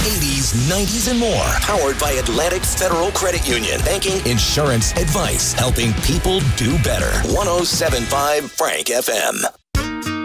80s, 90s, and more. Powered by Atlantic Federal Credit Union. Banking, insurance, advice. Helping people do better. 107.5 Frank FM.